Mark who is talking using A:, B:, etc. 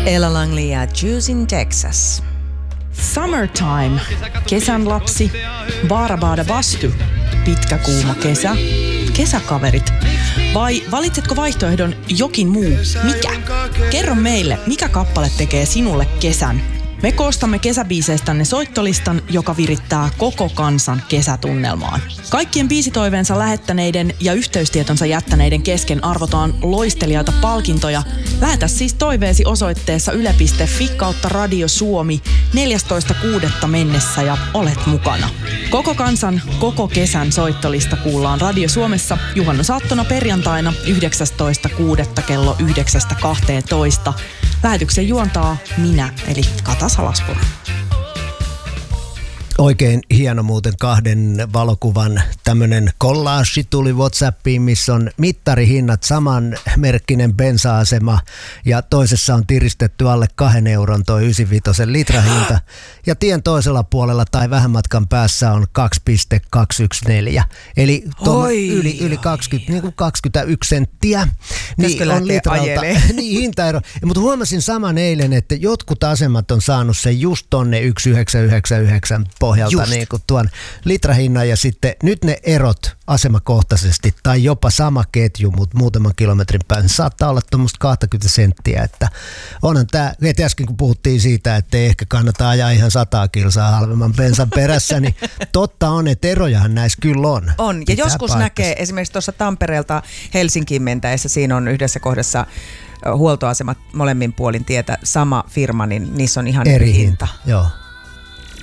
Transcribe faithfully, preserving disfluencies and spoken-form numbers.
A: Ella Langley ja Juice in Texas.
B: Summertime, kesän lapsi, Baarabaada Bastu, pitkä kuuma kesä, kesäkaverit. Vai valitsetko vaihtoehdon jokin muu? Mikä? Kerro meille, mikä kappale tekee sinulle kesän? Me koostamme kesäbiiseistänne soittolistan, joka virittää koko kansan kesätunnelmaan. Kaikkien biisitoiveensa lähettäneiden ja yhteystietonsa jättäneiden kesken arvotaan loistelijaita palkintoja. Lähetä siis toiveesi osoitteessa yle piste fi kautta Radio Suomi neljästoista kuudetta mennessä ja olet mukana. Koko kansan, koko kesän soittolista kuullaan Radio Suomessa juhannusaattona perjantaina yhdeksästoista kuudetta kello yhdeksästä kahteentoista. Lähetyksen juontaa minä, eli Kata Salaspuro.
C: Oikein hieno muuten kahden valokuvan tämmönen collage tuli WhatsAppiin, missä on mittarihinnat, samanmerkkinen bensa-asema ja toisessa on tiristetty alle kahden euron toi yhdeksänkymmentäviisi litrahinta ja tien toisella puolella tai vähän matkan päässä on kaksi pilkku kaksisataaneljätoista eli yli, yli kaksikymmentä, niin kuin kaksikymmentäyksi senttiä niin on litralta niin hintaero. Mutta huomasin saman eilen, että jotkut asemat on saanut sen just tonne yksi pilkku yhdeksänsataayhdeksänkymmentäyhdeksän pohjalta niin kuin tuon litrahinnan ja sitten nyt ne erot asemakohtaisesti tai jopa sama ketju, mutta muutaman kilometrin päässä saattaa olla tuommoista kaksikymmentä senttiä, että onhan tämä, heti äsken kun puhuttiin siitä, että ei ehkä kannata ajaa ihan sata kilsaa halvemman bensan perässä, niin totta on, että erojahan näissä kyllä on.
A: On, ja
C: Pitää
A: joskus
C: paikkansa.
A: Näkee esimerkiksi tuossa Tampereelta Helsinkiin mentäessä, siinä on yhdessä kohdassa huoltoasemat molemmin puolin tietä, sama firma, niin niissä on ihan eri, eri hinta.
C: Joo.